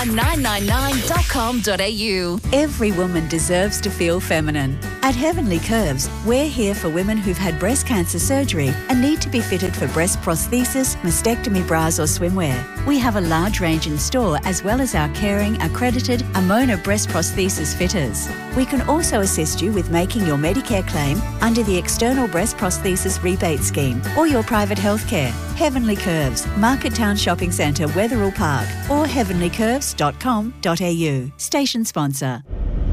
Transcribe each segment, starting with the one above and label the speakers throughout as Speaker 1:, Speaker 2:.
Speaker 1: swa999.com.au.
Speaker 2: Every woman deserves to feel feminine. At Heavenly Curves, we're here for women who've had breast cancer surgery and need to be fitted for breast prosthesis, mastectomy bras or swimwear. We have a large range in store as well as our caring, accredited Amona breast prosthesis fitters. We can also assist you with making your Medicare claim under the External Breast Prosthesis Rebate Scheme or your private healthcare. Heavenly Curves, Market Town Shopping Centre, Wetherill Park or heavenlycurves.com.au. Station sponsor.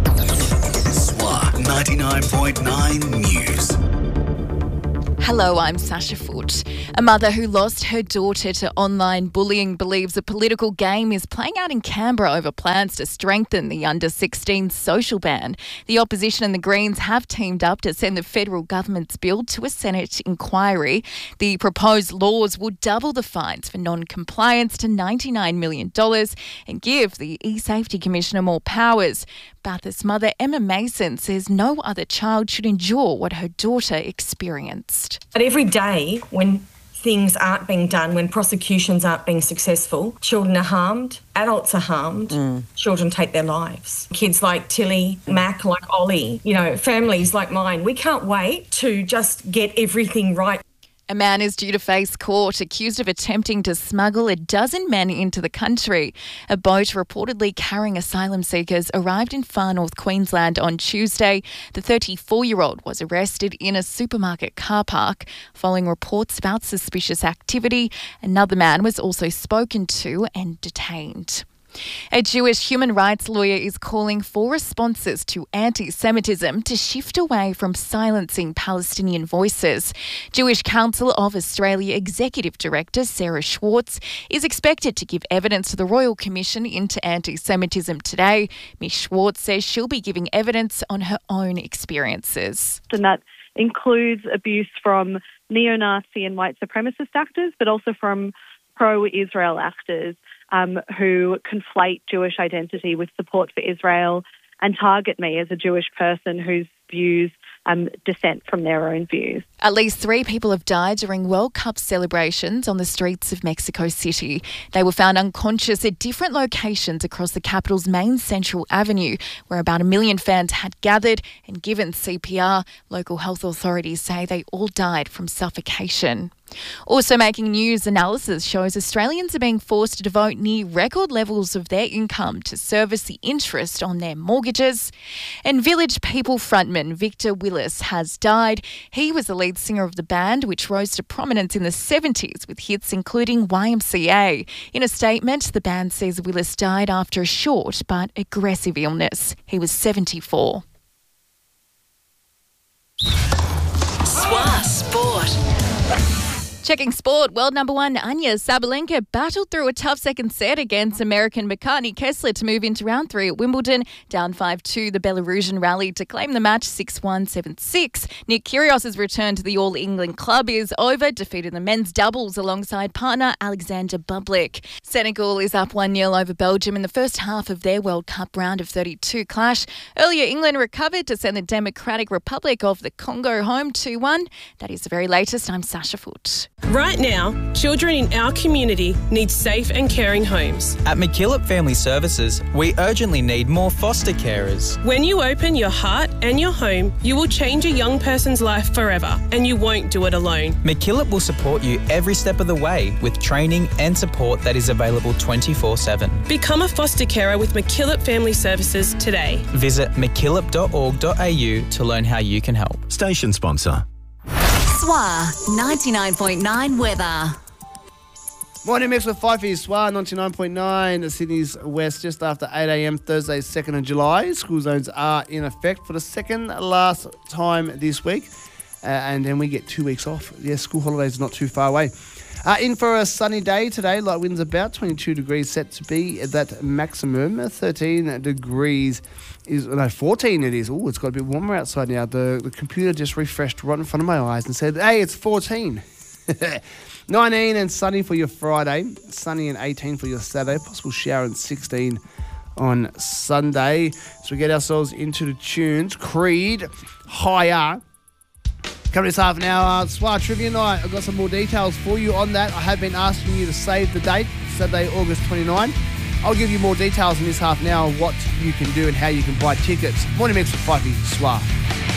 Speaker 3: SWA 99.9 News.
Speaker 1: Hello, I'm Sasha Foote. A mother who lost her daughter to online bullying believes a political game is playing out in Canberra over plans to strengthen the under-16 social ban. The opposition and the Greens have teamed up to send the federal government's bill to a Senate inquiry. The proposed laws would double the fines for non-compliance to $99 million and give the eSafety Commissioner more powers. Bathurst mother Emma Mason says no other child should endure what her daughter experienced.
Speaker 4: But every day when things aren't being done, when prosecutions aren't being successful, children are harmed, adults are harmed, children take their lives. Kids like Tilly, Mac, like Ollie, families like mine, we can't wait to just get everything right.
Speaker 1: A man is due to face court accused of attempting to smuggle a dozen men into the country. A boat reportedly carrying asylum seekers arrived in far north Queensland on Tuesday. The 34-year-old was arrested in a supermarket car park following reports about suspicious activity. Another man was also spoken to and detained. A Jewish human rights lawyer is calling for responses to anti-Semitism to shift away from silencing Palestinian voices. Jewish Council of Australia Executive Director Sarah Schwartz is expected to give evidence to the Royal Commission into anti-Semitism today. Ms Schwartz says she'll be giving evidence on her own experiences.
Speaker 5: And that includes abuse from neo-Nazi and white supremacist actors, but also from pro-Israel actors who conflate Jewish identity with support for Israel and target me as a Jewish person whose views dissent from their own views.
Speaker 1: At least 3 people have died during World Cup celebrations on the streets of Mexico City. They were found unconscious at different locations across the capital's main Central Avenue, where about 1 million fans had gathered and given CPR. Local health authorities say they all died from suffocation. Also making news, analysis shows Australians are being forced to devote near record levels of their income to service the interest on their mortgages. And Village People frontman Victor Willis has died. He was the lead singer of the band, which rose to prominence in the 70s with hits including YMCA. In a statement, the band says Willis died after a short but aggressive illness. He was 74.
Speaker 3: SWA Sport.
Speaker 1: Checking sport, world number 1 Anya Sabalenka battled through a tough second set against American Makani Kessler to move into round 3 at Wimbledon. Down 5-2, the Belarusian rallied to claim the match 6-1, 7-6. Nick Kyrgios's return to the All England club is over, defeated the men's doubles alongside partner Alexander Bublik. Senegal is up 1-0 over Belgium in the first half of their World Cup round of 32 clash. Earlier, England recovered to send the Democratic Republic of the Congo home 2-1. That is the very latest. I'm Sasha Foote.
Speaker 6: Right now, children in our community need safe and caring homes.
Speaker 7: At McKillop Family Services, we urgently need more foster carers.
Speaker 6: When you open your heart and your home, you will change a young person's life forever, and you won't do it alone.
Speaker 7: McKillop will support you every step of the way with training and support that is available 24/7.
Speaker 6: Become a foster carer with McKillop Family Services today.
Speaker 7: Visit mckillop.org.au to learn how you can help.
Speaker 3: Station sponsor.
Speaker 1: SWA 99.9 weather.
Speaker 8: Morning mix with Fifey, SWA 99.9, Sydney's west, just after 8 a.m, Thursday, 2nd of July. School zones are in effect for the second last time this week. And then we get 2 weeks off. Yes, school holidays not too far away. In for a sunny day today, light winds about 22 degrees set to be at that maximum. 13 degrees is, no, 14 it is. Oh, it's got a bit warmer outside now. The computer just refreshed right in front of my eyes and said, hey, it's 14. 19 and sunny for your Friday. Sunny and 18 for your Saturday. Possible shower and 16 on Sunday. So we get ourselves into the tunes. Creed, Higher. Coming this half an hour, SWA Trivia Night. I've got some more details for you on that. I have been asking you to save the date, Saturday, August 29. I'll give you more details in this half an hour of what you can do and how you can buy tickets. Morning Mix with Fifey Swar.